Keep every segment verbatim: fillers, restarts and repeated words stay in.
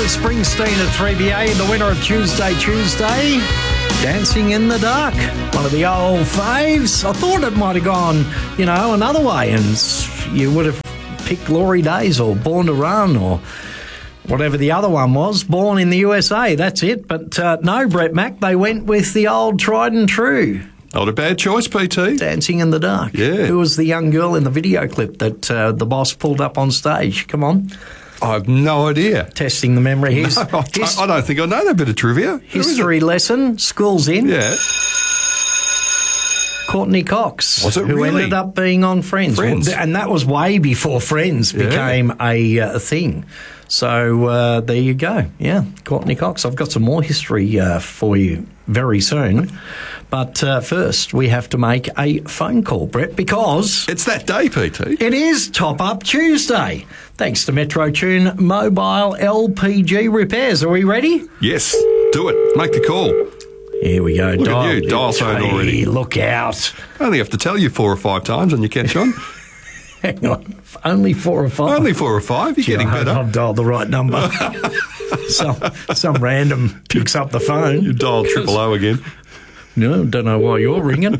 Bruce Springsteen at three B A, the winner of Tuesday Tuesday, Dancing in the Dark. One of the old faves. I thought it might have gone, you know, another way, and you would have picked Glory Days or Born to Run or whatever the other one was, Born in the U S A. That's it. But uh, no, Brett Mac, they went with the old tried and true. Not a bad choice, P T. Dancing in the Dark. Yeah. Who was the young girl in the video clip that uh, the boss pulled up on stage? Come on. I have no idea. Testing the memory. Here's, No, I, his, I don't think I know that bit of trivia. history lesson. School's in. Yeah. Courtney Cox. Was it who really? ended up being on Friends. Friends. And that was way before Friends Yeah. became a, uh, a thing. So uh, there you go. Yeah, Courtney Cox. I've got some more history uh, for you very soon. But uh, first, we have to make a phone call, Brett, because It's that day, P T. it is Top Up Tuesday. Thanks to Metro Tune Mobile L P G Repairs. Are we ready? Yes, do it. Make the call. Here we go. Look at you, dial tone Hey, already. Look out. I only have to tell you four or five times and you catch on. Hang on. Only four or five. Only four or five. You're getting I hope better. I've dialed the right number. some some random picks up the You phone. dial triple O again. No, don't know why you're ringing.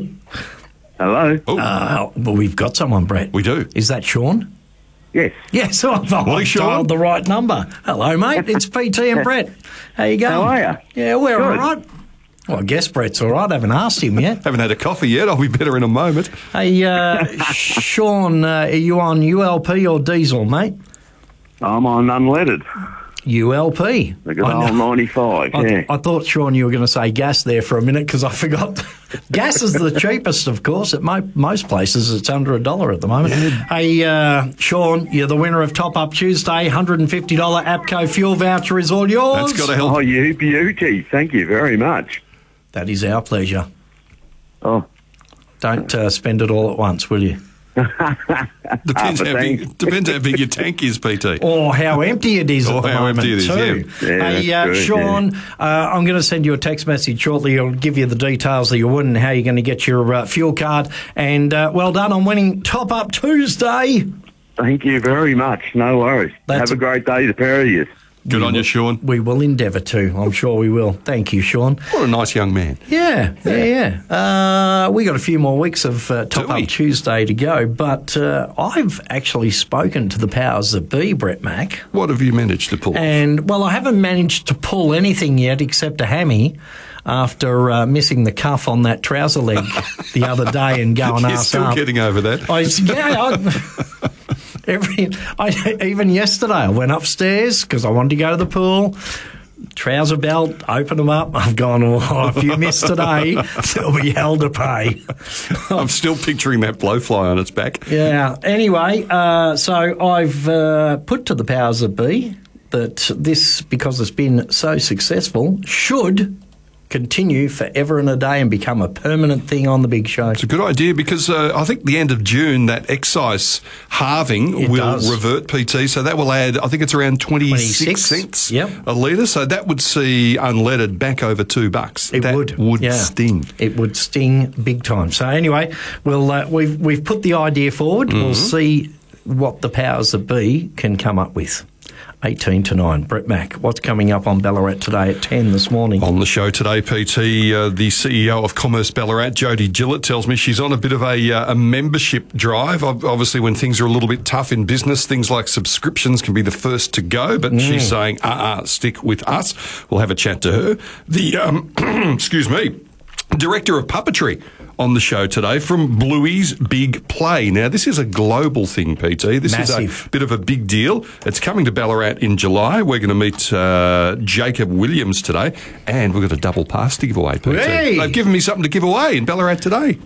Hello? Oh, Uh, well, we've got someone, Brett. we do. Is that Sean? Yes. Yes, I've, I've Morning, Sean. dialed the right number. Hello, mate. It's P T and Brett. How you going? How are you? Yeah, we're Good. all right. Well, I guess Brett's all right. I haven't asked him yet. Haven't had a coffee yet. I'll be better in a moment. Hey, uh, Sean, uh, are you on U L P or diesel, mate? I'm on unleaded. U L P. The good I know. old ninety-five, I, yeah. I thought, Sean, you were going to say gas there for a minute because I forgot. Gas is the cheapest, of course. At mo- most places, it's under a dollar at the moment. Hey, uh, Sean, you're the winner of Top Up Tuesday. one hundred fifty dollars APCO fuel voucher is all yours. That's got to help. Oh, you beauty. Thank you very much. That is our pleasure. Oh, Don't uh, spend it all at once, will you? Depends, Ah, how but big, thanks. depends how big your tank is, P T. Or how empty it is Or at the how moment, empty it is, too. yeah. Yeah, hey, uh, that's good, Sean, uh, I'm going to send you a text message shortly. I'll give you the details that you would and how you're going to get your uh, fuel card. And uh, well done on winning Top Up Tuesday. thank you very much. No worries. That's Have a a- great day, the pair of you. Good on you, Sean. We will endeavour to. I'm sure we will. Thank you, Sean. What a nice young man. Yeah, yeah, yeah. Uh, we got a few more weeks of uh, Top Do we? Up Tuesday to go, but uh, I've actually spoken to the powers that be, Brett Mac. What have you managed to pull? And, well, I haven't managed to pull anything yet except a hammy after uh, missing the cuff on that trouser leg the other day and going You're ass still up. getting over that. I, yeah, I, every, I, even yesterday I went upstairs because I wanted to go to the pool. Trouser belt, open them up. I've gone, oh, if you miss today, there'll be hell to pay. I'm stily picturing that blowfly on its back. Yeah. Anyway, uh, so I've uh, put to the powers that be that this, because it's been so successful, should continue forever and a day and become a permanent thing on the Big Show. It's a good idea because uh, I think the end of June, that excise halving It will does. revert, P T. So that will add, I think it's around twenty-six, twenty-six, cents yep. a litre. So that would see unleaded back over two bucks. It that would, would yeah. sting. It would sting big time. So anyway, we'll uh, we've we've put the idea forward. Mm-hmm. We'll see what the powers that be can come up with. Eighteen to nine. Brett Mac, what's coming up on Ballarat today at ten this morning? On the show today, P T, uh, the C E O of Commerce Ballarat, Jodie Gillett, tells me she's on a bit of a, uh, a membership drive. Ob- Obviously, when things are a little bit tough in business, things like subscriptions can be the first to go, but she's saying, uh-uh, stick with us. We'll have a chat to her. The, um, excuse me, Director of Puppetry on the show today from Bluey's Big Play. Now, this is a global thing, P T. This is Massive. a bit of a big deal. It's coming to Ballarat in July. We're going to meet uh, Jacob Williams today, and we've got a double pass to give away, P T. Hey! They've given me something to give away in Ballarat today.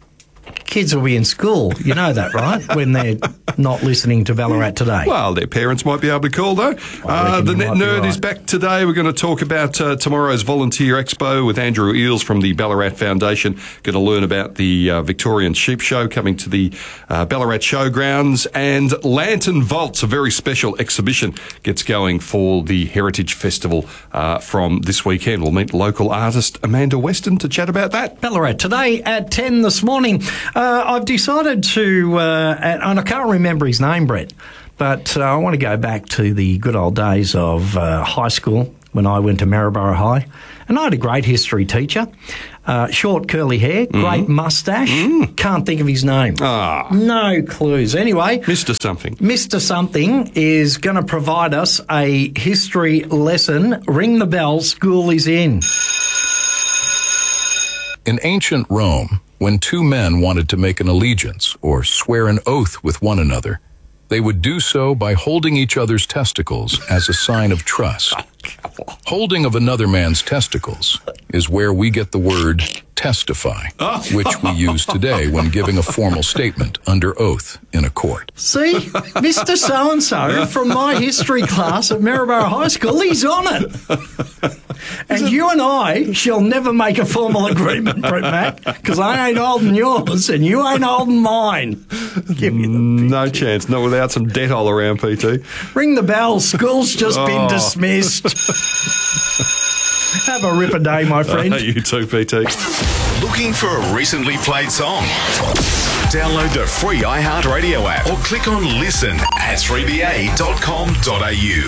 Kids will be in school. You know that, right? When they're not listening to Ballarat today. Well, their parents might be able to call, though. Uh, reckon the you Net might be Nerd right. is back today. We're going to talk about uh, tomorrow's Volunteer Expo with Andrew Eales from the Ballarat Foundation. Going to learn about the uh, Victorian Sheep Show coming to the uh, Ballarat Showgrounds. And Lantern Vaults, a very special exhibition, gets going for the Heritage Festival uh, from this weekend. We'll meet local artist Amanda Weston to chat about that. Ballarat today at ten this morning. Uh, I've decided to, uh, and I can't remember his name, Brett, But uh, I want to go back to the good old days of uh, high school when I went to Maryborough High. And I had a great history teacher. Uh, short curly hair, great mm-hmm. moustache. Mm. Can't think of his name. Ah. No clues. Anyway. Mister Something. Mister Something is going to provide us a history lesson. Ring the bell, school is in. In ancient Rome, when two men wanted to make an allegiance or swear an oath with one another, they would do so by holding each other's testicles as a sign of trust. Holding of another man's testicles is where we get the word testify, which we use today when giving a formal statement under oath in a court. See, Mister So-and-so from my history class at Maryborough High School, he's on it. And you and I shall never make a formal agreement, Brett Mac, because I ain't holding yours and you ain't holding mine. Give me the no chance, not without some debt all around, P T. Ring the bell, school's just oh. been dismissed. Have a ripper day, my friend. Uh, you too, P T. Looking for a recently played song? Download the free iHeartRadio app or click on listen at three b a dot com dot a u.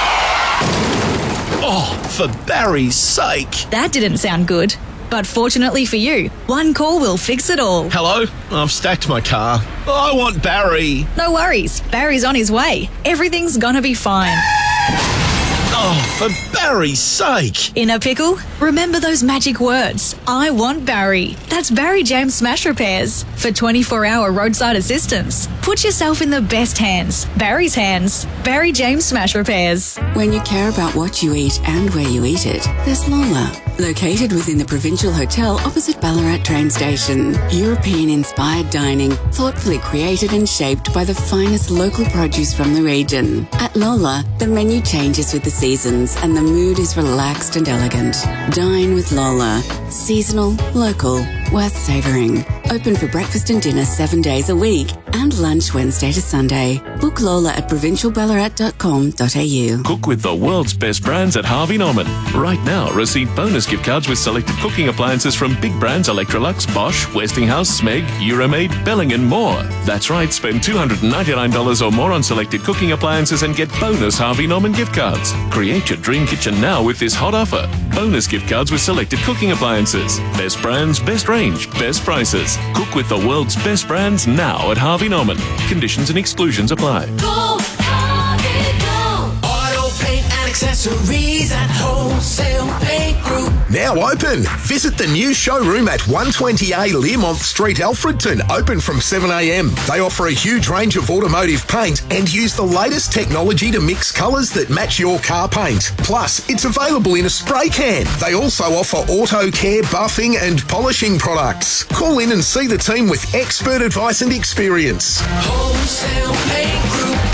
Oh, for Barry's sake. That didn't sound good. But fortunately for you, one call will fix it all. Hello? I've stacked my car. I want Barry. No worries. Barry's on his way. Everything's gonna be fine. Oh, for Barry's sake. In a pickle? Remember those magic words. I want Barry. That's Barry James Smash Repairs. For twenty-four hour roadside assistance. Put yourself in the best hands. Barry's hands. Barry James Smash Repairs. When you care about what you eat and where you eat it, there's Lola. Located within the Provincial Hotel opposite Ballarat train station. European-inspired dining, thoughtfully created and shaped by the finest local produce from the region. At Lola, the menu changes with the seasons and the mood is relaxed and elegant. Dine with Lola. Seasonal, local, worth savouring. Open for breakfast and dinner seven days a week and lunch Wednesday to Sunday. Book Lola at provincial ballarat dot com dot a u. Cook with the world's best brands at Harvey Norman. Right now, receive bonus gift cards with selected cooking appliances from big brands Electrolux, Bosch, Westinghouse, Smeg, Euromaid, Belling and more. That's right, spend two hundred ninety-nine dollars or more on selected cooking appliances and get bonus Harvey Norman gift cards. Create your dream kitchen now with this hot offer. Bonus gift cards with selected cooking appliances. Best brands, best range, best prices. Cook with the world's best brands now at Harvey Norman. Conditions and exclusions apply. Go, Harvey, go. Auto paint and accessories at Wholesale Paint Group. Now open. Visit the new showroom at one twenty A Learmont Street, Alfredton. Open from seven a m. They offer a huge range of automotive paint and use the latest technology to mix colours that match your car paint. Plus, it's available in a spray can. They also offer auto care, buffing and polishing products. Call in and see the team with expert advice and experience. Wholesale Paint Group.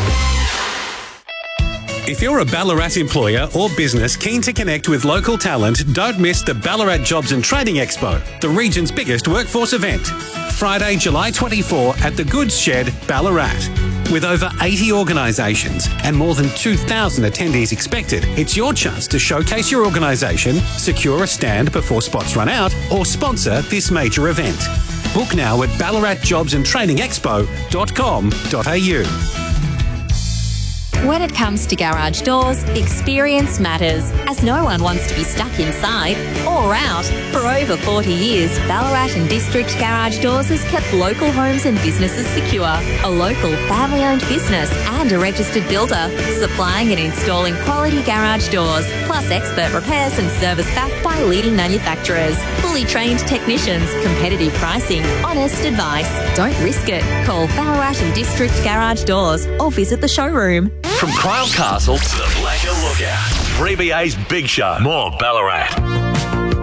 If you're a Ballarat employer or business keen to connect with local talent, don't miss the Ballarat Jobs and Training Expo, the region's biggest workforce event. Friday, July twenty-fourth at the Goods Shed, Ballarat. With over eighty organisations and more than two thousand attendees expected, it's your chance to showcase your organisation, secure a stand before spots run out, or sponsor this major event. Book now at ballarat jobs and training expo dot com dot a u. When it comes to garage doors, experience matters, as no one wants to be stuck inside or out. For over forty years, Ballarat and District Garage Doors has kept local homes and businesses secure. A local family-owned business and a registered builder, supplying and installing quality garage doors, plus expert repairs and service backed by leading manufacturers. Fully trained technicians, competitive pricing, honest advice. Don't risk it. Call Ballarat and District Garage Doors or visit the showroom. From Crile Castle to the Blacker Lookout. three B A's Big Show. More Ballarat.